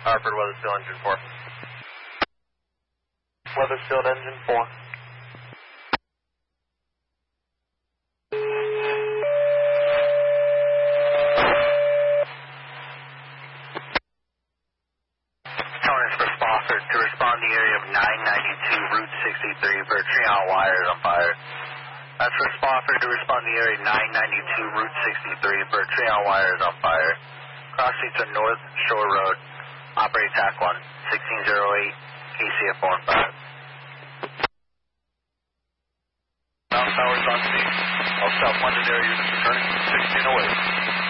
Hartford, Weathersfield, engine 4. Weathersfield, engine 4. Tony's for Spofford to respond to the area of 992 Route 63 for a tree on wires on fire. That's for Spofford to respond to the area 992 Route 63 for a tree on wires on fire. Cross streets on North Shore Road. Operate TAC 1, 1608, KCF 4 and 5. Mountain Towers on scene. All south London area units returning 1608.